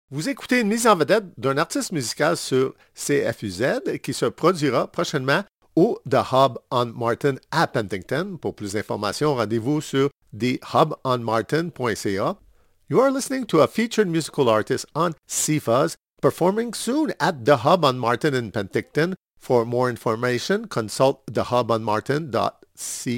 Vous écoutez une mise en vedette d'un artiste musical sur CFUZ qui se produira prochainement au The Hub on Martin à Penticton. Pour plus d'informations, rendez-vous sur thehubonmartin.ca. You are listening to a featured musical artist on CFUZ performing soon at The Hub on Martin in Penticton. For more information, consult thehubonmartin.ca.